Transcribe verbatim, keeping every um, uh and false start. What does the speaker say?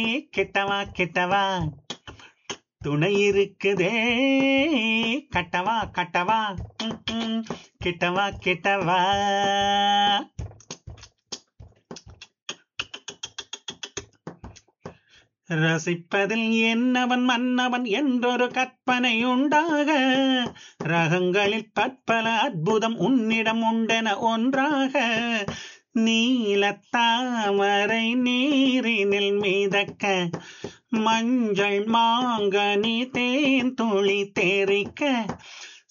கெட்டவா கெட்டவா துணை இருக்குதே கட்டவா கட்டவா ம், ம். கெட்டவா கெட்டவா. ரசிப்பதில் என்னவன் மன்னவன் என்றொரு கற்பனை உண்டாக ரகங்களில் பற்பல அற்புதம் உன்னிடம் உண்டென ஒன்றாக நீலத்தாமரை நீரினில் மிதக்க மஞ்சள் மாங்கனி தேன் துளி தேரிக்க